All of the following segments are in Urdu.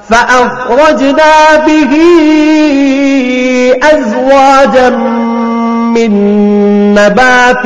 فأخرجنا به أزواجا من نبات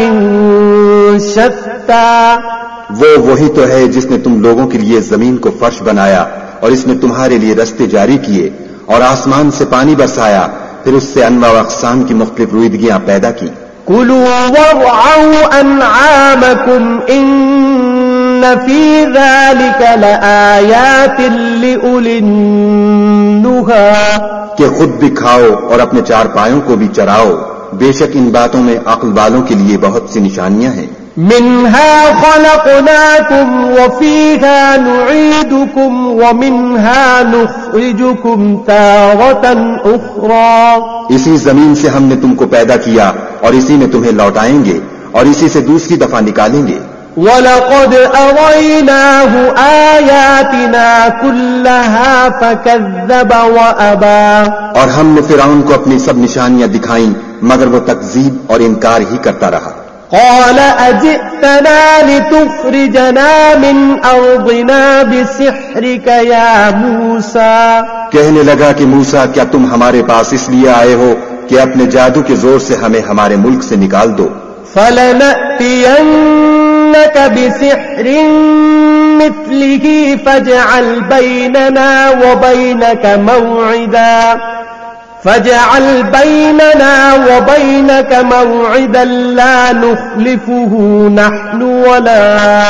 شتى وہی تو ہے جس نے تم لوگوں کے لیے زمین کو فرش بنایا اور اس نے تمہارے لیے رستے جاری کیے اور آسمان سے پانی برسایا پھر اس سے انواع و اقسام کی مختلف رویدگیاں پیدا کی. كلوا وارعوا أنعامكم إن في ذلك لآيات لأولي النهى کہ خود بھی کھاؤ اور اپنے چار پایوں کو بھی چراؤ، بے شک ان باتوں میں عقل والوں کے لیے بہت سی نشانیاں ہیں. منها خلقناكم وفيها نعيدكم ومنها نخرجكم تارة أخرى. اسی زمین سے ہم نے تم کو پیدا کیا اور اسی میں تمہیں لوٹائیں گے اور اسی سے دوسری دفعہ نکالیں گے. وَلَقَدْ أَرَيْنَاهُ آيَاتِنَا كُلَّهَا فَكَذَّبَ وَأَبَى. اور ہم نے فرعون کو اپنی سب نشانیاں دکھائیں مگر وہ تکذیب اور انکار ہی کرتا رہا. قال أجئتنا لتخرجنا من أرضنا بسحرك يا موسى. کہنے لگا کہ موسیٰ کیا تم ہمارے پاس اس لیے آئے ہو کہ اپنے جادو کے زور سے ہمیں ہمارے ملک سے نکال دو. فلنأتينك بسحر مثله فاجعل بيننا وبينك موعدا لا نخلفه نحن ولا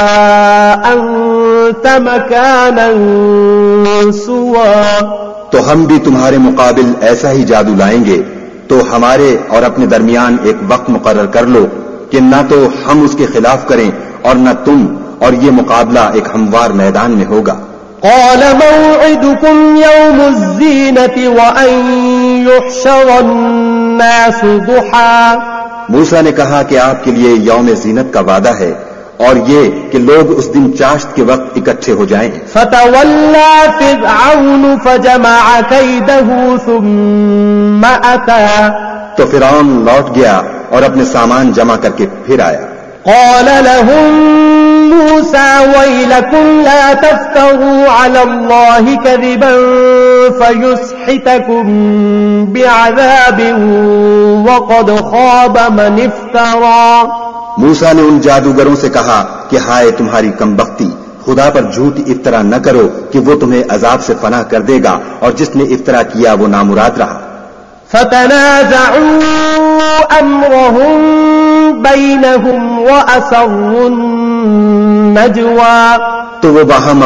أنت مكانا سوى. تو ہم بھی تمہارے مقابل ایسا ہی جادو لائیں گے تو ہمارے اور اپنے درمیان ایک وقت مقرر کر لو کہ نہ تو ہم اس کے خلاف کریں اور نہ تم، اور یہ مقابلہ ایک ہموار میدان میں ہوگا. قال موعدكم يوم الزينة وأن يحشر الناس ضحى. موسیٰ نے کہا کہ آپ کے لیے یوم زینت کا وعدہ ہے اور یہ کہ لوگ اس دن چاشت کے وقت اکٹھے ہو جائیں. فتولى فرعون فجمع كيده ثم أتى. تو فرعون لوٹ گیا اور اپنے سامان جمع کر کے پھر آیا. قال لهم موسى ويلكم لا تفتروا على الله كذبا فيسحتكم بعذاب وقد خاب من افترى. موسیٰ نے ان جادوگروں سے کہا کہ ہائے تمہاری کمبختی، خدا پر جھوٹی افطرا نہ کرو کہ وہ تمہیں عذاب سے پناہ کر دے گا، اور جس نے افطرا کیا وہ نامراد رہا. فتنازعوا امرهم بينهم واسروا النجوى. تو وہ باہم